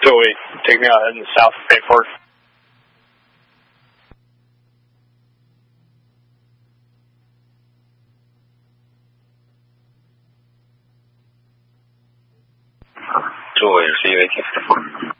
Joey, take me out in the south of Bayport. Joey, receiving.